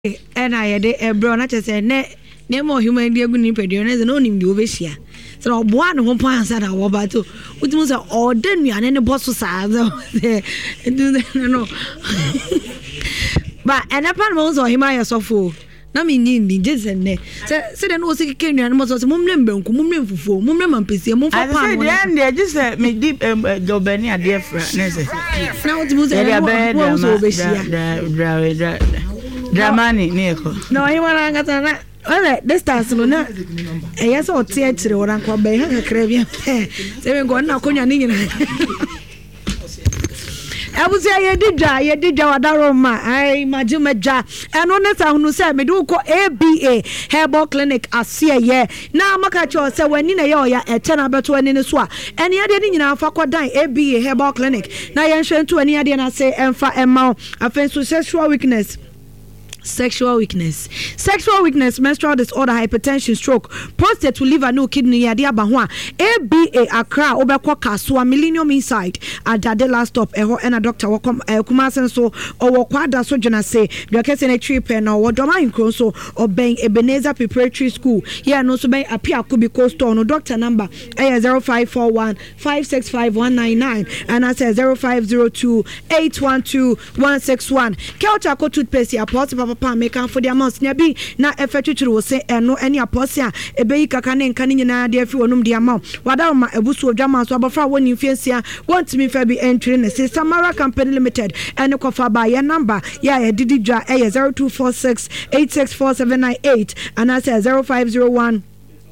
and I had a brother just said, "Ne more human being in Pedro, no name you wish here." So one who points at our battle, which was all then we are in the boss of size. No, but and upon most of him, I saw fool. Na me ni just ne se den o se ke nuan mo so mumlem banku mumlem fufuo mumlem ampesi mo fa pa mo I just me deep jobani ade fra na se na o ti mo se wo so be shia dramani ne ko no he wana ngata na ole distance no na e so tie akire wora nko be ha kakra bia se me go na konwa ni nyina Abusia ye didja wadaro ma ai majumeja eno neta hunu se me do ko ABA Herbal Clinic asie ye na maka cho se wani na ye oya eche na beto ani ne so a ene ade ni nyina fa kodan ABA Herbal Clinic na ye nhwentu ani ade na se emfa emma afenso sexual weakness, menstrual disorder, hypertension, stroke, prostate, liver, no kidney, yadi abahwa. ABA Accra, Obekwa Kasua, Millennium Inside, at the last stop, and a doctor, Kumasen so, or Quada Sojana say, Drakes trip and or Doma in Croso, or Bang Ebenezer Preparatory School. Here, no so bang appear could be coast on, no doctor number, 0541 565 199, and I say 0502 812 161. Kelchako toothpaste, apostle. Papa make for their months nebi na efetuchuru wo se eno eni apose a ebeyi kaka ne nka ne nyina de afi wonum de ama wada ma ebusu odwama so abafra woni mfiansia want me fa bi entry ne se Samara Company Limited ene kofa ba ye number ya ye didi dwa 0246 86478 and I say 0501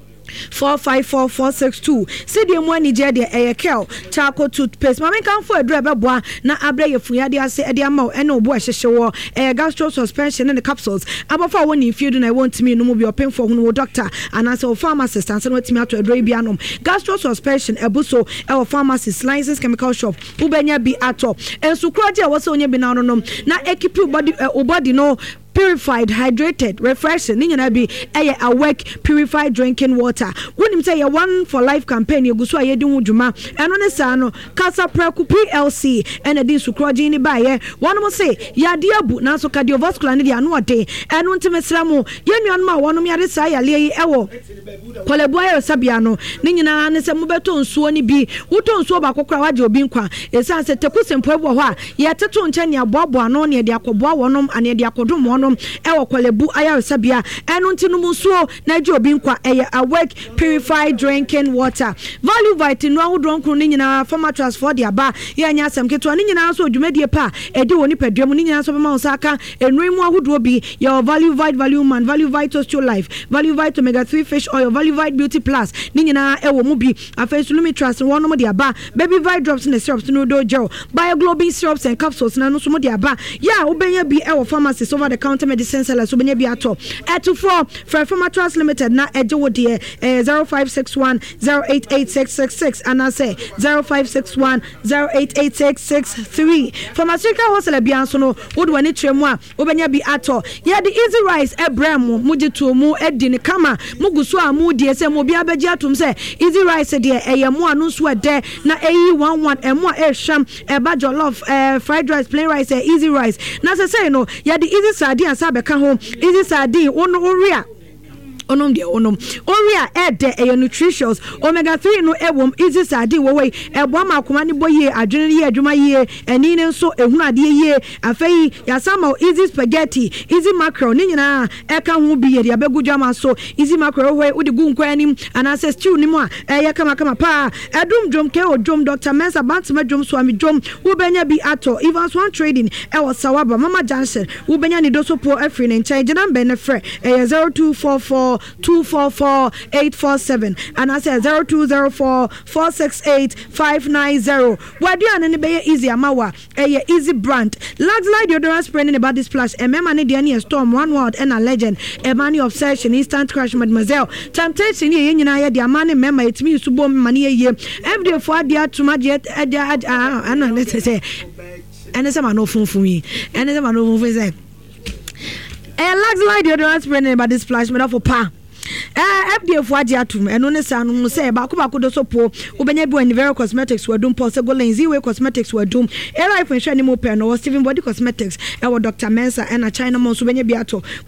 454462 Sidia Mwani Jedi Eyekel Charcoal toothpaste. Mama can for a drabba na abre fuya de ase de amount and no boy sheshaw gastro suspension and the capsules. About for one if you do I want me no more be open for no doctor and as a pharmacist and send me out to a drabianum. Gastro suspension ebuso our pharmacist license chemical shop ubenya be ato and so kraja was on your binanum na equipu body no purified, hydrated, refreshing. Nina be awake, purified drinking water. When him say a one for life campaign, you go so ye do juma. And on the sano, Casa Preku PLC, and a din sucrogini by one must say, ya dear boot, now so cardiovascular and the annual day. And one to Mesramo, Yan ma, one of me desire, lay ewo. Coleboy Sabiano, Nina and some beton suoni be, who don't so about Cocrawajo Binkwa. It sounds a Tecus and Pueblo, yet Taton Chania Bobo, and near the Aquaboa, one and near the Aquadum. Ewa kwalebu aya sabia enu ntinu musuo na jo binkwa awake purified drinking water value vitamin no ahodonkro ni nyina former transfer de aba ya nya asem keto ni nyina so dwumadie pa edi woni padwam ni nyina so bema osaka enrimu ahodo bi your value man value vital to life value vitamin omega 3 fish oil value vitamin beauty plus ni nyina ewo mu bi afensu lumi trust won no de aba baby vitamin drops and syrups no do gel bioglobin syrups and capsules na no so mo de aba ya obenya bi ewo pharmacy over the counter medicine sellers so benya bi ato for Pharma Trust Limited na ejewo de 0561 0886666 and I say 0561 0886663 pharmaceutical wholesale bi anso no wodo wani tremu a obenya bi ato ye the easy rice ebrem mujitu mu edi ne kama muguso a mu de se mo bi abeji atum se easy rice de eyemo anu so de na eyi 11 emo ehwam eba jollof fried rice plain rice easy rice na say no ye the easy sardine asabeka ho easy sardine ono oria oria ede nutritious omega 3 no ewom easy sardine wo we ebo ma akoma ne boye adwene ye adwuma ye eni ne nso ehunu ade ye afei yasama easy spaghetti easy mackerel ni nyina eka ho bi ye de abegudwama so easy mackerel we udi gu nkwa anim ana se stew ni mu a ye kama pa edum dwom ke odwom Dr. Mensa Bantima dwom so ami dwom wo benya bi ato even one trading ewo sawaba mama Johnson wo benya ni doso po afri ne nchen gina mbe ne frɛ 0244 244 847 and I say 0204 468 590. What do you be easy amawa? Easy brand. Luxury deodorant spray in the body splash. Emma ne diani storm one word and a legend. Emani obsession instant crush mademoiselle. Temptation ye nyina ye amani member it means to bomb money ye. Every day for dia to majet and let's say and some no fun for me. And some no fun for say. Luxury deodorant spray in the body splash made for pa. FDA fo age atum eno ne sa no say ba ko do so po ubenya bi Nivea Cosmetics wadum Possible Ziwe Cosmetics wadum Life Insurance ni mo pe no Steven Body Cosmetics e wo Dr. Mensa and a China mo so benya bi ato